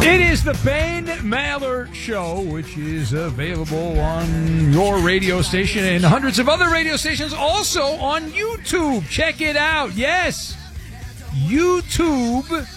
It is the Ben Maller Show, which is available on your radio station and hundreds of other radio stations, also on YouTube. Check it out. Yes, YouTube.com.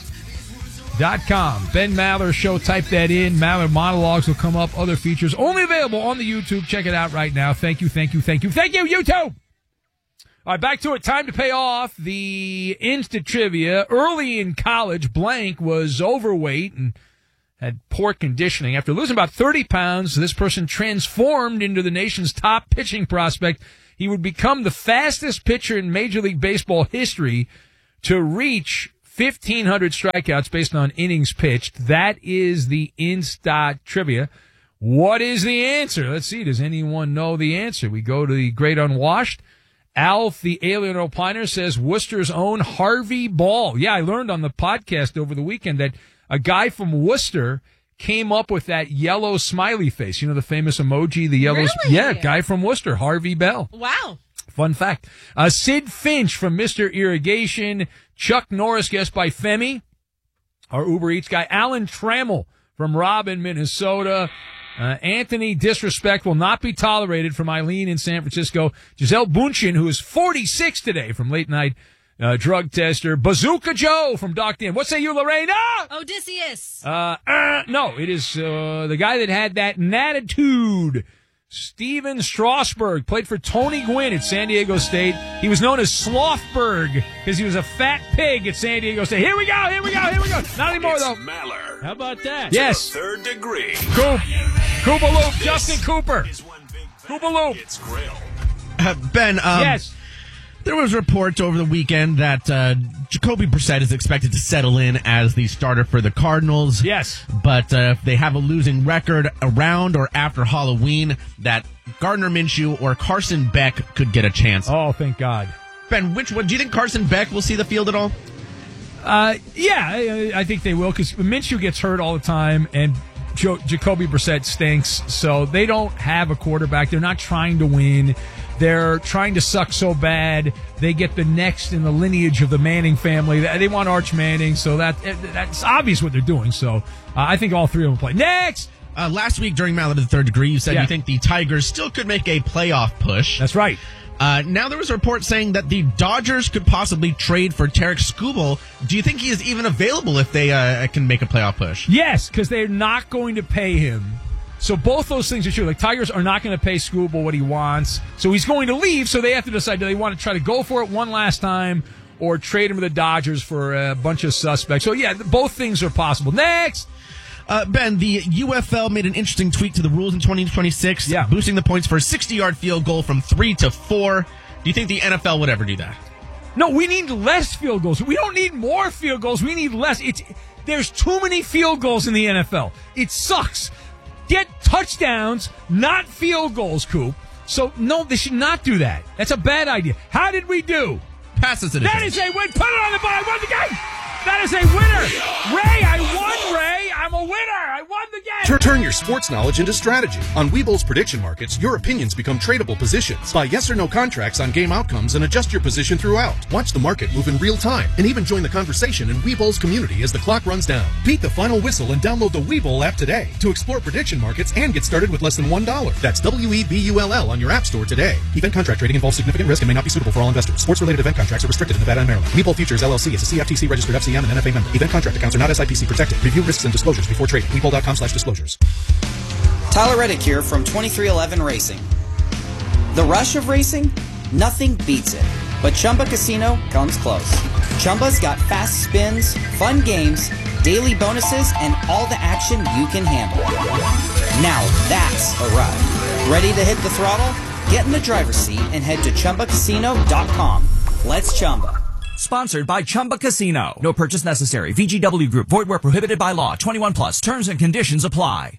Ben Maller Show. Type that in. Maller Monologues will come up. Other features only available on the YouTube. Check it out right now. Thank you, YouTube. All right, back to it. Time to pay off the Insta Trivia. Early in college, Blank was overweight and had poor conditioning. After losing about 30 pounds, this person transformed into the nation's top pitching prospect. He would become the fastest pitcher in Major League Baseball history to reach 1,500 strikeouts based on innings pitched. That is the Insta Trivia. What is the answer? Let's see. Does anyone know the answer? We go to the Great Unwashed. Alf, the Alien Opiner, says Worcester's own Harvey Ball. Yeah, I learned on the podcast over the weekend that a guy from Worcester came up with that yellow smiley face. You know, the famous emoji, the yellow. Really? Yeah, guy from Worcester, Harvey Bell. Wow. Fun fact. Sid Finch from Mr. Irrigation. Chuck Norris, guest by Femi, our Uber Eats guy. Alan Trammell from Robin, Minnesota. Anthony Disrespect will not be tolerated from Eileen in San Francisco. Giselle Bündchen, who is 46 today, from Late Night Drug Tester. Bazooka Joe from Doc Dan. What say you, Lorena? Odysseus. No, it is the guy that had that attitude. Steven Strasburg played for Tony Gwynn at San Diego State. He was known as Slothberg because he was a fat pig at San Diego State. Here we go. Not anymore, though. Maller. How about that? Yes. Third degree. Koopa Loop, Justin Cooper. Koopa Loop. It's Grill. Ben, yes. There was reports over the weekend that Jacoby Brissett is expected to settle in as the starter for the Cardinals. Yes. But if they have a losing record around or after Halloween, that Gardner Minshew or Carson Beck could get a chance. Oh, thank God. Ben, which one? Do you think Carson Beck will see the field at all? Yeah, I think they will, because Minshew gets hurt all the time, and Jacoby Brissett stinks, so they don't have a quarterback. They're not trying to win. They're trying to suck so bad they get the next in the lineage of the Manning family. They want Arch Manning, so that's obvious what they're doing. So I think all three of them play. Next! Last week during Maller the Third Degree, you said you think the Tigers still could make a playoff push. That's right. Now there was a report saying that the Dodgers could possibly trade for Tarek Skubal. Do you think he is even available if they can make a playoff push? Yes, because they're not going to pay him. So both those things are true. Like, Tigers are not going to pay Skubal what he wants. So he's going to leave, so they have to decide, do they want to try to go for it one last time or trade him to the Dodgers for a bunch of suspects? So, yeah, both things are possible. Next! Ben, the UFL made an interesting tweak to the rules in 2026, boosting the points for a 60-yard field goal from 3 to 4. Do you think the NFL would ever do that? No, we need less field goals. We don't need more field goals. We need less. There's too many field goals in the NFL. It sucks. Get touchdowns, not field goals, Coop. So, no, they should not do that. That's a bad idea. How did we do? Passes it. That is a win. Put it on the ball. I won the game. That is a winner. Ray, I won, Ray. I'm a winner. I won the game. Turn your sports knowledge into strategy. On Webull's prediction markets, your opinions become tradable positions. Buy yes or no contracts on game outcomes and adjust your position throughout. Watch the market move in real time and even join the conversation in Webull's community as the clock runs down. Beat the final whistle and download the Webull app today to explore prediction markets and get started with less than $1. That's WEBULL on your app store today. Event contract trading involves significant risk and may not be suitable for all investors. Sports-related event contracts are restricted in Nevada and Maryland. Webull Futures LLC is a CFTC registered FCM and NFA member. Event contract accounts are not SIPC protected. Review risks and disclosures before trading. Webull.com/disclosures. Tyler Reddick here from 2311 Racing. The rush of racing? Nothing beats it. But Chumba Casino comes close. Chumba's got fast spins, fun games, daily bonuses, and all the action you can handle. Now that's a ride. Ready to hit the throttle? Get in the driver's seat and head to ChumbaCasino.com. Let's Chumba. Sponsored by Chumba Casino. No purchase necessary. VGW Group. Void where prohibited by law. 21 plus. Terms and conditions apply.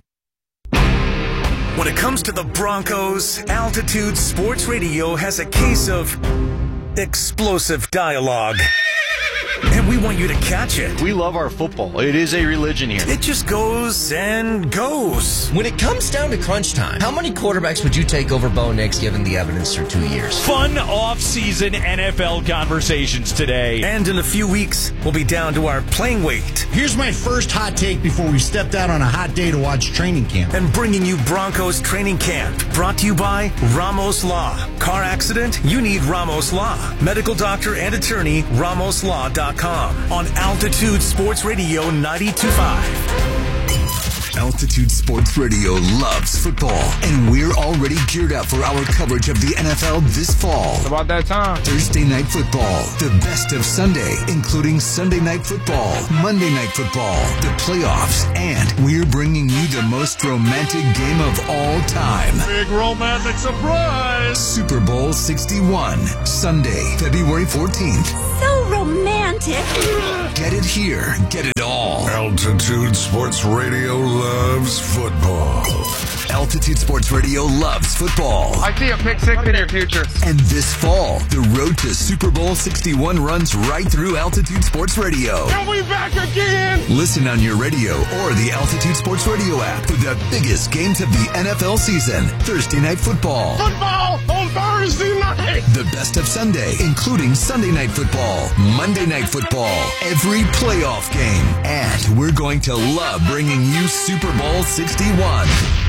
When it comes to the Broncos, Altitude Sports Radio has a case of explosive dialogue. and we want you to catch it. We love our football. It is a religion here. It just goes and goes. When it comes down to crunch time, how many quarterbacks would you take over Bo Nix given the evidence through 2 years? Fun off-season NFL conversations today. And in a few weeks, we'll be down to our playing weight. Here's my first hot take before we stepped out on a hot day to watch training camp. And bringing you Broncos training camp. Brought to you by Ramos Law. Car accident? You need Ramos Law. Medical doctor and attorney, RamosLaw.com. On Altitude Sports Radio 92.5. Altitude Sports Radio loves football, and we're already geared up for our coverage of the NFL this fall. It's about that time. Thursday Night Football, the best of Sunday, including Sunday Night Football, Monday Night Football, the playoffs, and we're bringing you the most romantic game of all time. Big romantic surprise! Super Bowl 61, Sunday, February 14th. So romantic. Get it here, get it all. Altitude Sports Radio loves football. Altitude Sports Radio loves football. I see a pick six in your future. And this fall, the road to Super Bowl 61 runs right through Altitude Sports Radio. And we back again! Listen on your radio or the Altitude Sports Radio app for the biggest games of the NFL season. Thursday Night Football. Football on Thursday night! The best of Sunday, including Sunday Night Football, Monday Night Football, every playoff game. And we're going to love bringing you Super Bowl 61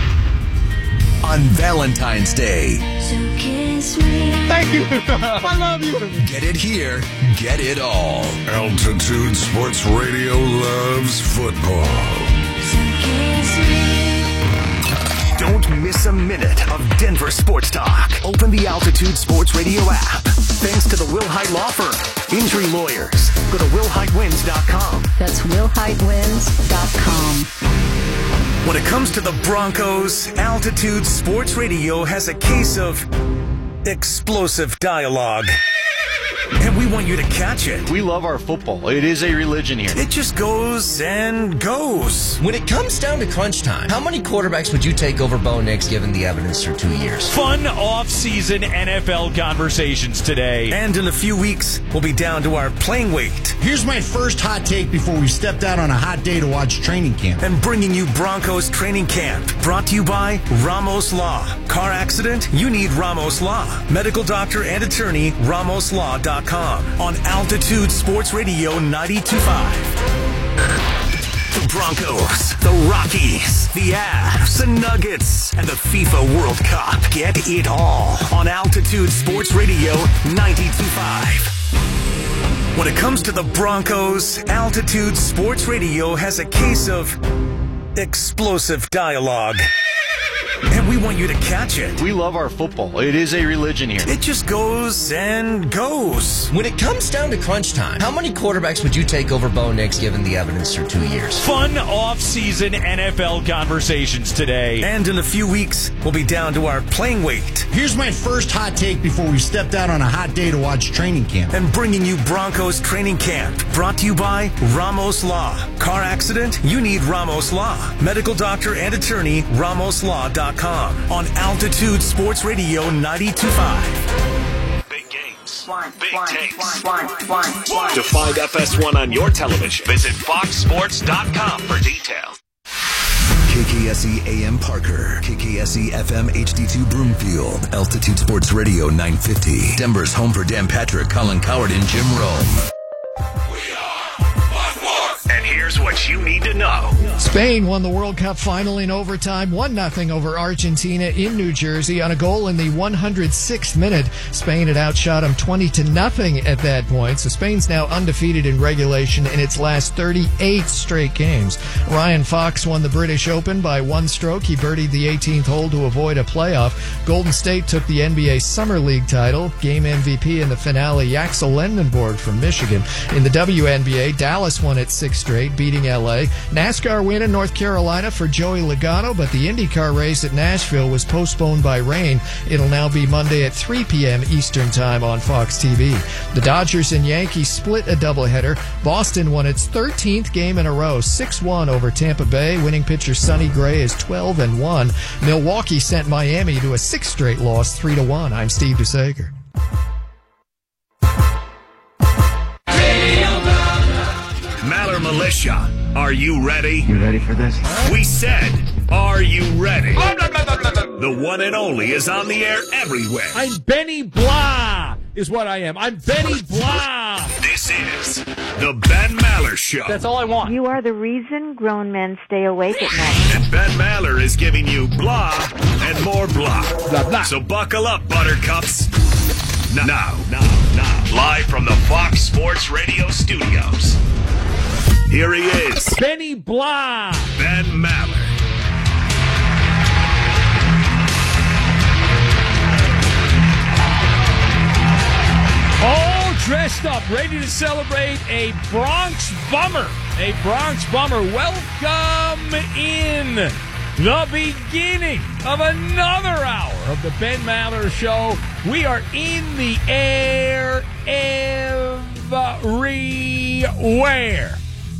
on Valentine's Day. So kiss me. Thank you. I love you. Get it here, get it all. Altitude Sports Radio loves football. So kiss me. Don't miss a minute of Denver sports talk. Open the Altitude Sports Radio app. Thanks to the Wilhite Law Firm. Injury lawyers. Go to WilhiteWins.com. That's WilhiteWins.com. When it comes to the Broncos, Altitude Sports Radio has a case of explosive dialogue. And we want you to catch it. We love our football. It is a religion here. It just goes and goes. When it comes down to crunch time, how many quarterbacks would you take over Bo Nix given the evidence through 2 years? Fun off-season NFL conversations today. And in a few weeks, we'll be down to our playing weight. Here's my first hot take before we stepped out on a hot day to watch training camp. And bringing you Broncos training camp. Brought to you by Ramos Law. Car accident? You need Ramos Law. Medical doctor and attorney, RamosLaw.com. On Altitude Sports Radio 92.5. The Broncos, the Rockies, the Avs, the Nuggets, and the FIFA World Cup. Get it all on Altitude Sports Radio 92.5. When it comes to the Broncos, Altitude Sports Radio has a case of explosive dialogue. And we want you to catch it. We love our football. It is a religion here. It just goes and goes. When it comes down to crunch time, how many quarterbacks would you take over Bo Nix given the evidence through 2 years? Fun off-season NFL conversations today. And in a few weeks, we'll be down to our playing weight. Here's my first hot take before we stepped out on a hot day to watch training camp. And bringing you Broncos training camp. Brought to you by Ramos Law. Car accident? You need Ramos Law. Medical doctor and attorney, RamosLaw.com. On Altitude Sports Radio 92.5. Big games. Big takes. To find FS1 on your television, visit FoxSports.com for details. KKSE AM Parker, KKSE FM HD2 Broomfield, Altitude Sports Radio 950, Denver's home for Dan Patrick, Colin Coward, and Jim Rome. And here's what you need to know. Spain won the World Cup final in overtime, 1-0 over Argentina in New Jersey on a goal in the 106th minute. Spain had outshot them 20-0 at that point, so Spain's now undefeated in regulation in its last 38 straight games. Ryan Fox won the British Open by one stroke. He birdied the 18th hole to avoid a playoff. Golden State took the NBA Summer League title. Game MVP in the finale, Yaxel Lendenborg from Michigan. In the WNBA, Dallas won its 6th straight, beating LA. NASCAR win in North Carolina for Joey Logano, but the IndyCar race at Nashville was postponed by rain. It'll now be Monday at 3 p.m. Eastern Time on Fox TV. The Dodgers and Yankees split a doubleheader. Boston won its 13th game in a row, 6-1 over Tampa Bay. Winning pitcher Sonny Gray is 12-1. Milwaukee sent Miami to a 6th straight loss, 3-1. I'm Steve DeSager. Radio militia. Are you ready? You ready for this? We said, are you ready? The one and only is on the air everywhere. I'm Benny Blah, is what I am. I'm Benny Blah. This is the Ben Maller Show. That's all I want. You are the reason grown men stay awake at night. And Ben Maller is giving you blah and more blah. Blah, blah. So buckle up, buttercups. Now, live from the Fox Sports Radio studios. Here he is. Benny Blah. Ben Maller. All dressed up, ready to celebrate a Bronx Bummer. A Bronx Bummer. Welcome in the beginning of another hour of the Ben Maller Show. We are in the air everywhere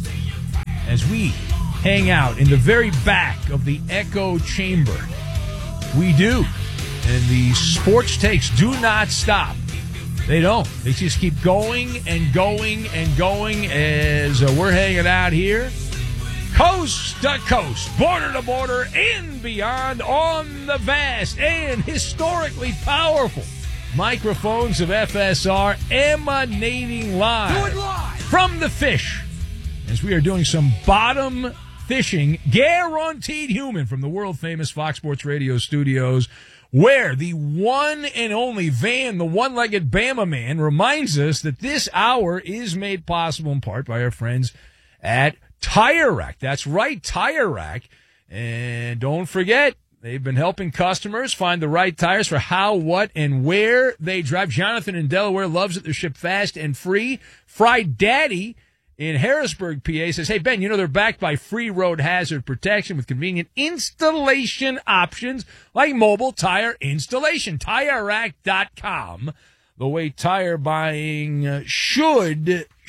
as we hang out in the very back of the Echo Chamber. We do. And the sports takes do not stop. They don't. They just keep going and going and going as we're hanging out here. Coast to coast, border to border, and beyond on the vast and historically powerful microphones of FSR emanating live from the fish as we are doing some bottom fishing, guaranteed human from the world-famous Fox Sports Radio studios, where the one and only Van, the one-legged Bama man, reminds us that this hour is made possible in part by our friends at Tire Rack. That's right, Tire Rack. And don't forget, they've been helping customers find the right tires for how, what, and where they drive. Jonathan in Delaware loves it. They're shipped fast and free. Fried Daddy in Harrisburg, PA says, hey, Ben, you know they're backed by free road hazard protection with convenient installation options like mobile tire installation. TireRack.com, the way tire buying should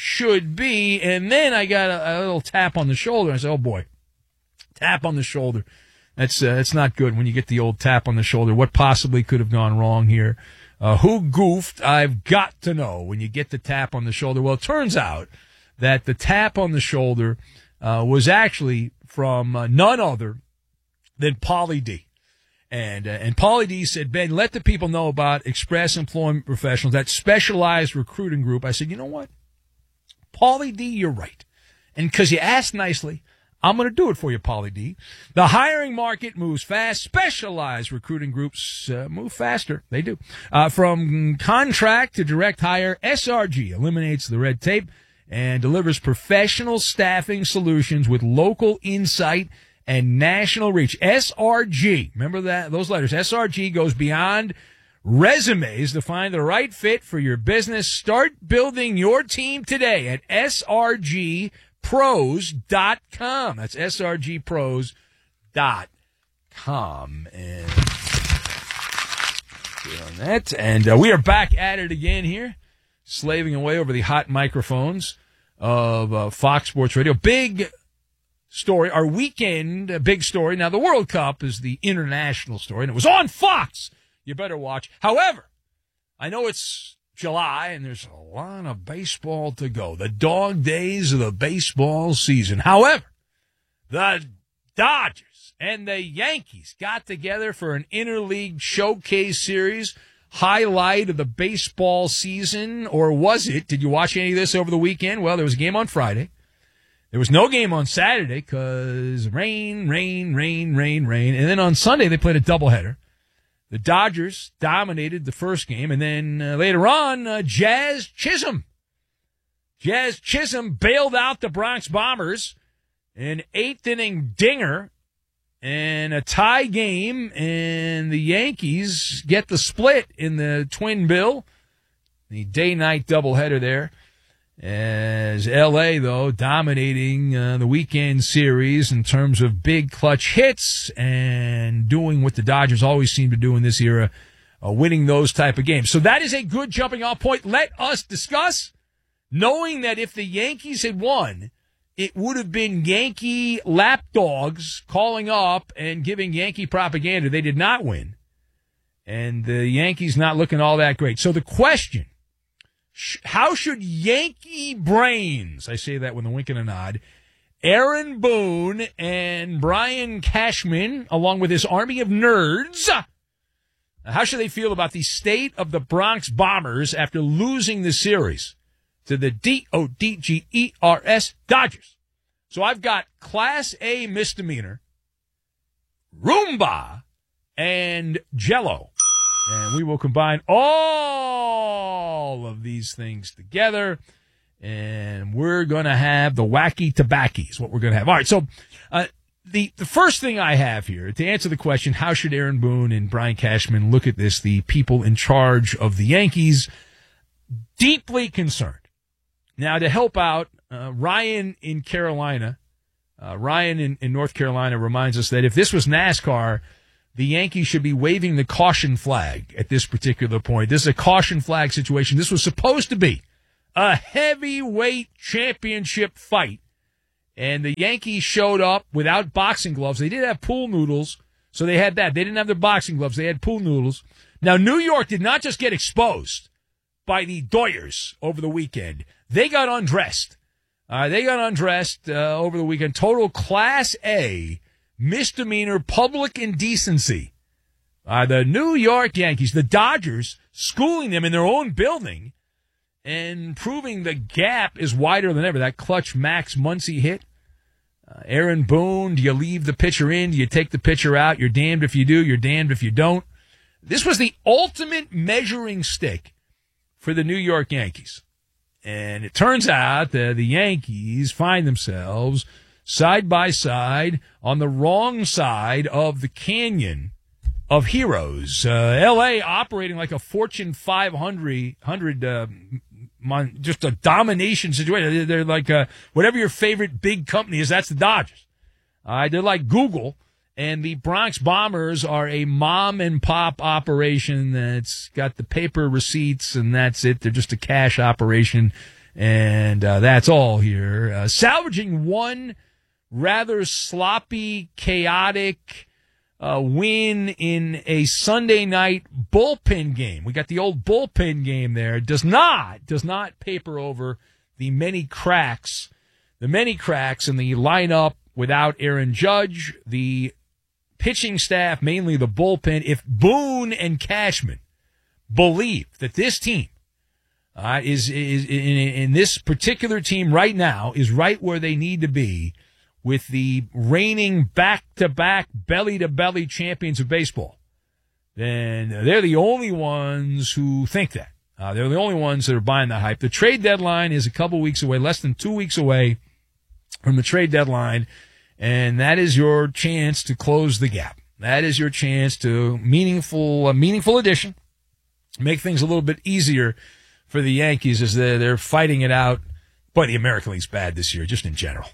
be. And then I got a little tap on the shoulder. I said, oh, boy, tap on the shoulder. It's not good when you get the old tap on the shoulder. What possibly could have gone wrong here? Who goofed? I've got to know when you get the tap on the shoulder. Well, it turns out that the tap on the shoulder was actually from none other than Pauly D. And Pauly D said, Ben, let the people know about Express Employment Professionals, that specialized recruiting group. I said, you know what? Pauly D, you're right. And because you asked nicely, I'm going to do it for you, Pauly D. The hiring market moves fast. Specialized recruiting groups move faster. They do. From contract to direct hire, SRG eliminates the red tape and delivers professional staffing solutions with local insight and national reach. SRG, remember that, those letters. SRG goes beyond resumes to find the right fit for your business. Start building your team today at srgpros.com. That's srgpros.com. And get on that. And we are back at it again here, slaving away over the hot microphones of Fox Sports Radio. Big story, our weekend big story. Now, the World Cup is the international story, and it was on Fox. You better watch. However, I know it's July, and there's a lot of baseball to go. The dog days of the baseball season. However, the Dodgers and the Yankees got together for an interleague showcase series, highlight of the baseball season, or was it? Did you watch any of this over the weekend? Well, there was a game on Friday. There was no game on Saturday because rain. And then on Sunday, they played a doubleheader. The Dodgers dominated the first game, and then later on, Jazz Chisholm bailed out the Bronx Bombers, an eighth-inning dinger, and a tie game, and the Yankees get the split in the twin bill, the day-night doubleheader there, as L.A., though, dominating the weekend series in terms of big clutch hits and doing what the Dodgers always seem to do in this era, winning those type of games. So that is a good jumping-off point. Let us discuss, knowing that if the Yankees had won, it would have been Yankee lapdogs calling up and giving Yankee propaganda. They did not win, and the Yankees not looking all that great. So the question How should Yankee brains, I say that with a wink and a nod, Aaron Boone and Brian Cashman, along with his army of nerds, how should they feel about the state of the Bronx Bombers after losing the series to the DODGERS Dodgers? So I've got Class A misdemeanor, Roomba, and Jell-O. And we will combine all of these things together, and we're going to have the wacky tobacco is what we're going to have. All right, so the first thing I have here, to answer the question, how should Aaron Boone and Brian Cashman look at this, the people in charge of the Yankees, deeply concerned. Now, to help out, Ryan in Carolina, Ryan in North Carolina reminds us that if this was NASCAR, the Yankees should be waving the caution flag at this particular point. This is a caution flag situation. This was supposed to be a heavyweight championship fight, and the Yankees showed up without boxing gloves. They did have pool noodles, so they had that. They didn't have their boxing gloves. They had pool noodles. Now, New York did not just get exposed by the Doyers over the weekend. They got undressed. Over the weekend. Total Class A misdemeanor public indecency. The New York Yankees, the Dodgers, schooling them in their own building and proving the gap is wider than ever. That clutch Max Muncy hit. Aaron Boone, do you leave the pitcher in? Do you take the pitcher out? You're damned if you do. You're damned if you don't. This was the ultimate measuring stick for the New York Yankees. And it turns out that the Yankees find themselves side by side on the wrong side of the canyon of heroes. L.A. operating like a Fortune 500, just a domination situation. They're like whatever your favorite big company is, that's the Dodgers. They're like Google. And the Bronx Bombers are a mom-and-pop operation that's got the paper receipts, and that's it. They're just a cash operation, and that's all here. Salvaging one rather sloppy, chaotic win in a Sunday night bullpen game. We got the old bullpen game there. Does not paper over the many cracks in the lineup without Aaron Judge, the pitching staff, mainly the bullpen. If Boone and Cashman believe that this team is in this particular team right now is right where they need to be with the reigning back-to-back belly-to-belly champions of baseball, then they're the only ones who think that. They're the only ones that are buying that hype. The trade deadline is a couple weeks away, less than 2 weeks away from the trade deadline. And that is your chance to close the gap. That is your chance to meaningful addition, make things a little bit easier for the Yankees as they're fighting it out. Boy, the American League's bad this year, just in general.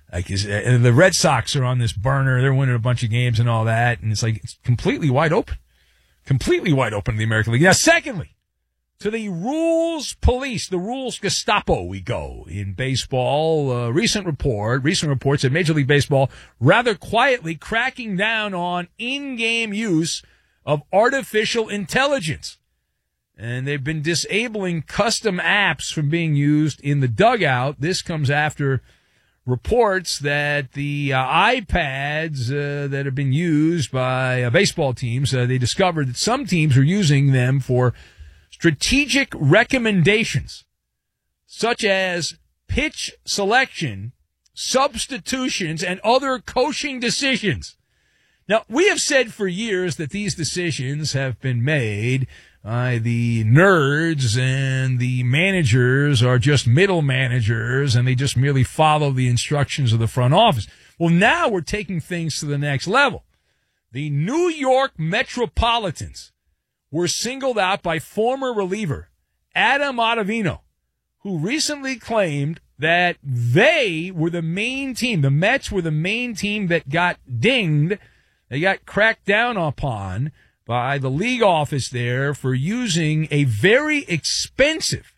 And the Red Sox are on this burner. They're winning a bunch of games and all that, and it's completely wide open in the American League. Now, secondly, to the rules police, the rules Gestapo we go in baseball. Recent reports that Major League Baseball rather quietly cracking down on in-game use of artificial intelligence. And they've been disabling custom apps from being used in the dugout. This comes after reports that the iPads that have been used by baseball teams, they discovered that some teams are using them for strategic recommendations, such as pitch selection, substitutions, and other coaching decisions. Now, we have said for years that these decisions have been made by the nerds, and the managers are just middle managers, and they just merely follow the instructions of the front office. Well, now we're taking things to the next level. The New York Metropolitans were singled out by former reliever Adam Ottavino, who recently claimed that they were the main team. The Mets were the main team that got dinged. They got cracked down upon by the league office there for using a very expensive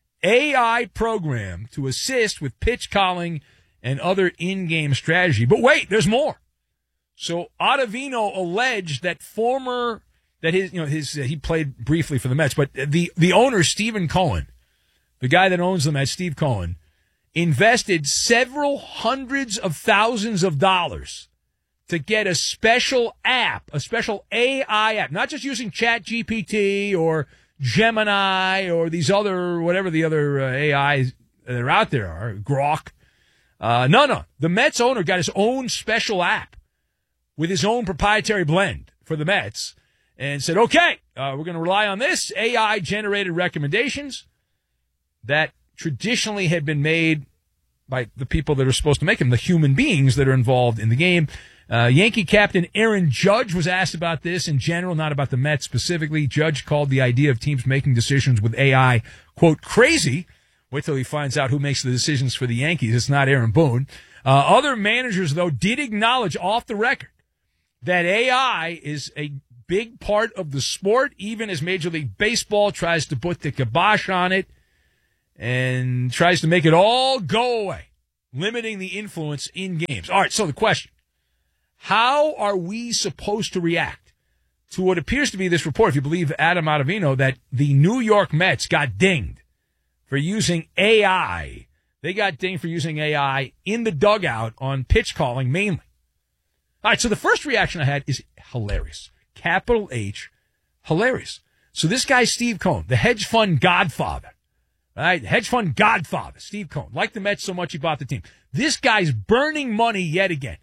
AI program to assist with pitch calling and other in-game strategy. But wait, there's more. So Ottavino alleged that he played briefly for the Mets, but the owner, Stephen Cohen, the guy that owns them, Steve Cohen, invested several hundreds of thousands of dollars to get a special app, a special AI app, not just using ChatGPT or Gemini or these other, whatever the other AIs that are out there are, Grok. No. The Mets owner got his own special app with his own proprietary blend for the Mets and said, okay, we're going to rely on this AI-generated recommendations that traditionally had been made by the people that are supposed to make them, the human beings that are involved in the game. Yankee captain Aaron Judge was asked about this in general, not about the Mets specifically. Judge called the idea of teams making decisions with AI, quote, crazy. Wait till he finds out who makes the decisions for the Yankees. It's not Aaron Boone. Other managers, though, did acknowledge off the record that AI is a big part of the sport, even as Major League Baseball tries to put the kibosh on it and tries to make it all go away, limiting the influence in games. All right, so the question. How are we supposed to react to what appears to be this report, if you believe Adam Ottavino, that the New York Mets got dinged for using AI? They got dinged for using AI in the dugout on pitch calling mainly. All right, so the first reaction I had is hilarious. Capital H, hilarious. So this guy, Steve Cohen, the hedge fund godfather, right? Hedge fund godfather, Steve Cohen, liked the Mets so much he bought the team. This guy's burning money yet again.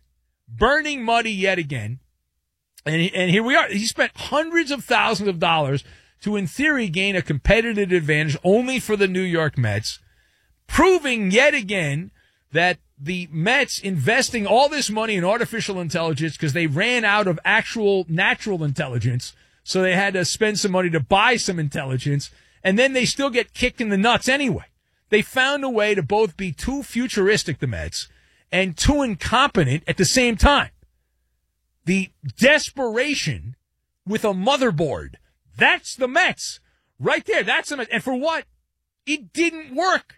And here we are. He spent hundreds of thousands of dollars to, in theory, gain a competitive advantage only for the New York Mets, proving yet again that the Mets investing all this money in artificial intelligence because they ran out of actual natural intelligence, so they had to spend some money to buy some intelligence, and then they still get kicked in the nuts anyway. They found a way to both be too futuristic, the Mets, and too incompetent at the same time. The desperation with a motherboard. That's the Mets. Right there. That's the Mets. And for what? It didn't work.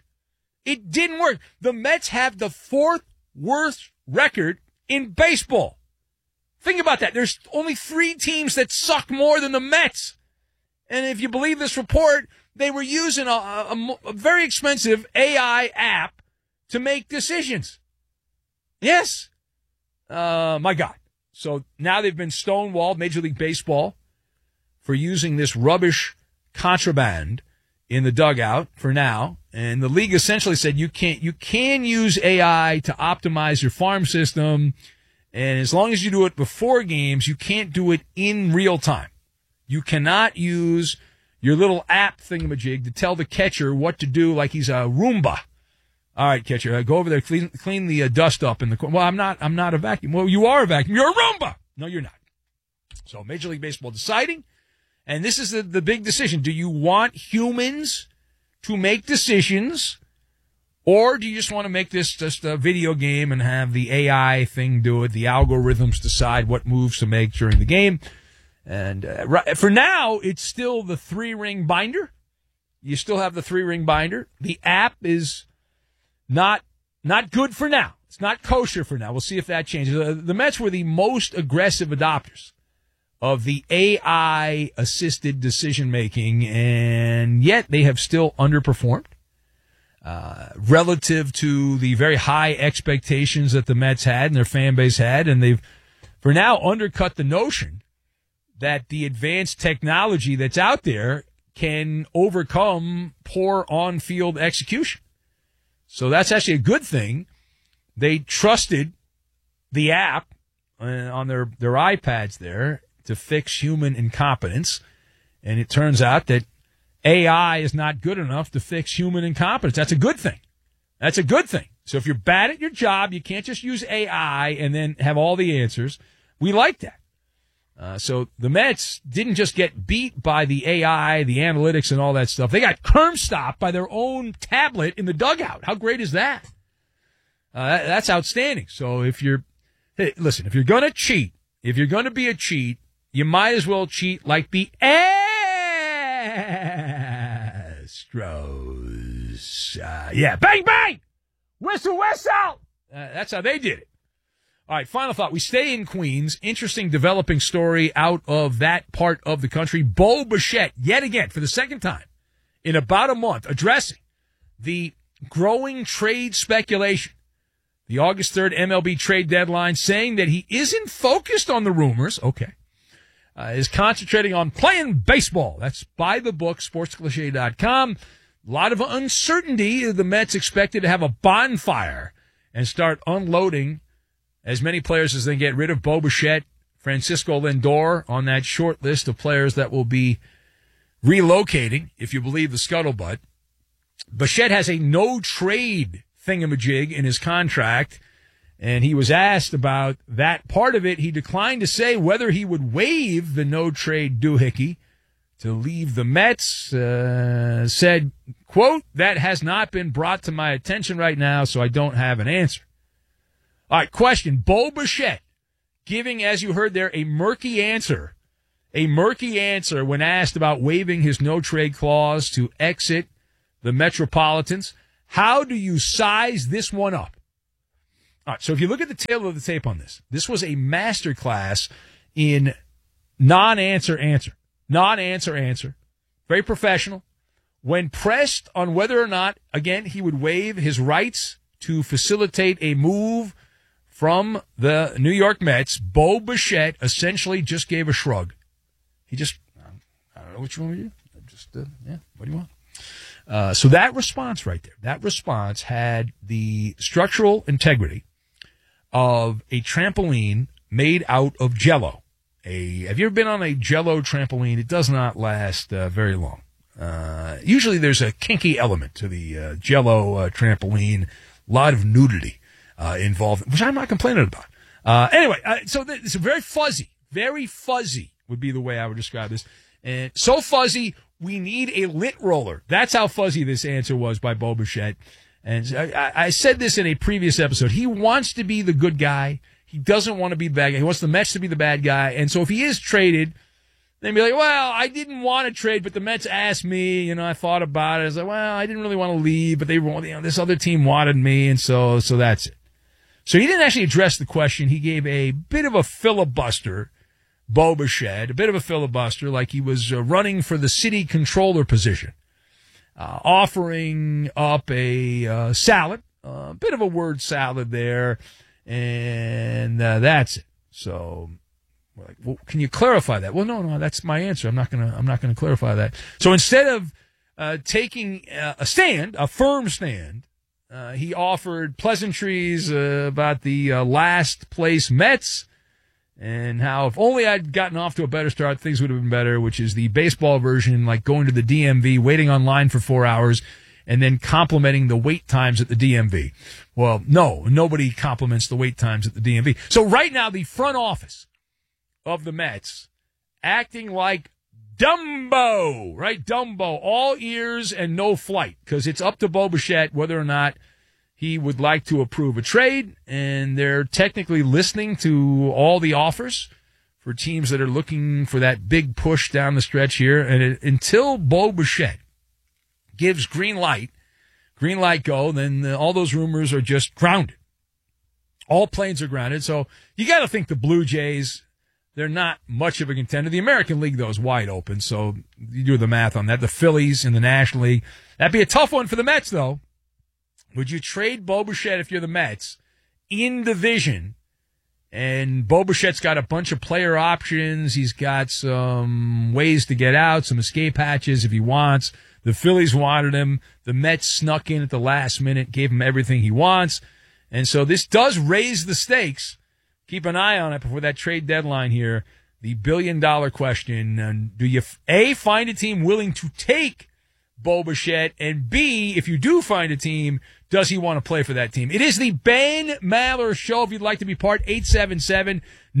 The Mets have the fourth worst record in baseball. Think about that. There's only 3 teams that suck more than the Mets. And if you believe this report, they were using a very expensive AI app to make decisions. Yes. My God. So now they've been stonewalled, Major League Baseball, for using this rubbish contraband in the dugout for now. And the league essentially said you can use AI to optimize your farm system. And as long as you do it before games, you can't do it in real time. You cannot use your little app thingamajig to tell the catcher what to do like he's a Roomba. All right, catcher, go over there, clean the dust up in the corner. Well, I'm not a vacuum. Well, you are a vacuum. You're a Roomba. No, you're not. So Major League Baseball deciding, and this is the big decision. Do you want humans to make decisions, or do you just want to make this just a video game and have the AI thing do it, the algorithms decide what moves to make during the game? And for now, it's still the 3-ring binder. You still have the 3-ring binder. The app is not good for now. It's not kosher for now. We'll see if that changes. The Mets were the most aggressive adopters of the AI-assisted decision-making, and yet they have still underperformed relative to the very high expectations that the Mets had and their fan base had, and they've, for now, undercut the notion that the advanced technology that's out there can overcome poor on-field execution. So that's actually a good thing. They trusted the app on their iPads there to fix human incompetence. And it turns out that AI is not good enough to fix human incompetence. That's a good thing. So if you're bad at your job, you can't just use AI and then have all the answers. We like that. So the Mets didn't just get beat by the AI, the analytics, and all that stuff. They got curb-stopped by their own tablet in the dugout. How great is that? That's outstanding. So if you're going to cheat, if you're going to be a cheat, you might as well cheat like the Astros. Bang, bang! Whistle, whistle! That's how they did it. All right, final thought. We stay in Queens. Interesting developing story out of that part of the country. Bo Bichette, yet again, for the second time in about a month, addressing the growing trade speculation, the August 3rd MLB trade deadline, saying that he isn't focused on the rumors, is concentrating on playing baseball. That's by the book, sportscliche.com. A lot of uncertainty. The Mets expected to have a bonfire and start unloading as many players as they get rid of. Bo Bichette, Francisco Lindor on that short list of players that will be relocating, if you believe the scuttlebutt. Bichette has a no-trade thingamajig in his contract, and he was asked about that part of it. He declined to say whether he would waive the no-trade doohickey to leave the Mets. Said, quote, "That has not been brought to my attention right now, so I don't have an answer." All right, question. Bo Bichette giving, as you heard there, a murky answer when asked about waiving his no-trade clause to exit the Metropolitans. How do you size this one up? All right, so if you look at the tail of the tape on this, this was a masterclass in non-answer answer. Non-answer answer. Very professional. When pressed on whether or not, again, he would waive his rights to facilitate a move from the New York Mets, Bo Bichette essentially just gave a shrug. He just, I don't know what you want me to do. Just, what do you want? So that response right there, that response had the structural integrity of a trampoline made out of Jell-O. Have you ever been on a Jell-O trampoline? It does not last very long. Usually there's a kinky element to the Jell-O trampoline, a lot of nudity involved, which I'm not complaining about. Anyway, so it's very fuzzy would be the way I would describe this. And so fuzzy, we need a lit roller. That's how fuzzy this answer was by Bo Bichette. And I said this in a previous episode. He wants to be the good guy. He doesn't want to be the bad guy. He wants the Mets to be the bad guy. And so if he is traded, then be like, well, I didn't want to trade, but the Mets asked me, I thought about it. I was like, well, I didn't really want to leave, but they, this other team wanted me. And so that's it. So he didn't actually address the question. He gave a bit of a filibuster, Bo Bichette, a bit of a filibuster, like he was running for the city controller position, offering up a salad, a bit of a word salad there, and that's it. So we're like, well, can you clarify that? Well, no, that's my answer. I'm not gonna clarify that. So instead of taking a firm stand, he offered pleasantries about the last place Mets and how if only I'd gotten off to a better start, things would have been better, which is the baseball version, like going to the DMV, waiting online for 4 hours, and then complimenting the wait times at the DMV. Well, no, nobody compliments the wait times at the DMV. So right now, the front office of the Mets acting like Dumbo, right? Dumbo, all ears and no flight, because it's up to Bo Bichette whether or not he would like to approve a trade, and they're technically listening to all the offers for teams that are looking for that big push down the stretch here. And until Bo Bichette gives green light go, then all those rumors are just grounded. All planes are grounded. So you got to think the Blue Jays, they're not much of a contender. The American League, though, is wide open. So you do the math on that. The Phillies in the National League. That'd be a tough one for the Mets, though. Would you trade Bo Bichette if you're the Mets in division? And Bo Bichette's got a bunch of player options. He's got some ways to get out, some escape hatches if he wants. The Phillies wanted him. The Mets snuck in at the last minute, gave him everything he wants. And so this does raise the stakes. Keep an eye on it before that trade deadline here. The billion-dollar question. Do you, A, find a team willing to take Bo Bichette, and B, if you do find a team, does he want to play for that team? It is the Ben Maller Show. If you'd like to be part, 877-99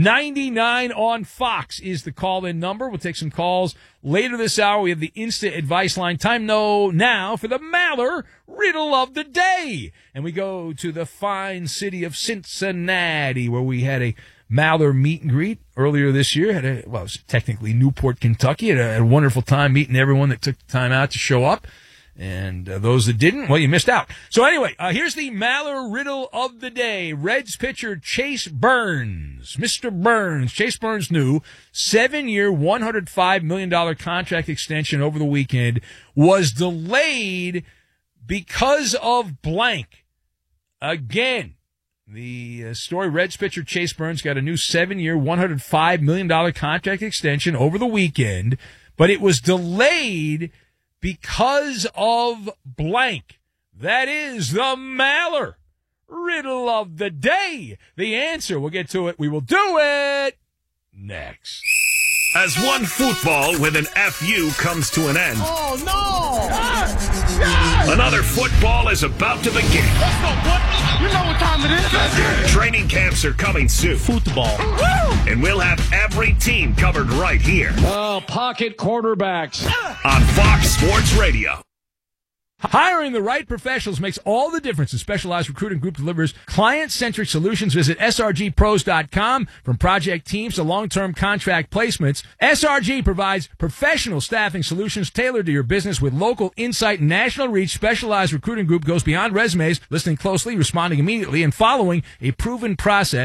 on Fox is the call-in number. We'll take some calls later this hour. We have the Insta Advice Line. Time now for the Maller Riddle of the Day. And we go to the fine city of Cincinnati, where we had a Maller meet and greet earlier this year. It was technically Newport, Kentucky. Had a wonderful time meeting everyone that took the time out to show up. And those that didn't, well, you missed out. So anyway, here's the Maller Riddle of the Day. Reds pitcher Chase Burns. Mr. Burns, Chase Burns' new 7-year, $105 million contract extension over the weekend was delayed because of blank. Again, the story, Reds pitcher Chase Burns got a new 7-year, $105 million contract extension over the weekend, but it was delayed because of blank. That is the Maller riddle of the day. The answer, we'll get to it. We will do it next. As one football with an FU comes to an end, Oh, no! another football is about to begin. Let's go, boy. You know what time it is. Training camps are coming soon. Football. And we'll have every team covered right here Oh, pocket quarterbacks. on Fox Sports Radio. Hiring the right professionals makes all the difference. The Specialized Recruiting Group delivers client-centric solutions. Visit srgpros.com. From project teams to long-term contract placements, SRG provides professional staffing solutions tailored to your business with local insight and national reach. Specialized Recruiting Group goes beyond resumes, listening closely, responding immediately, and following a proven process.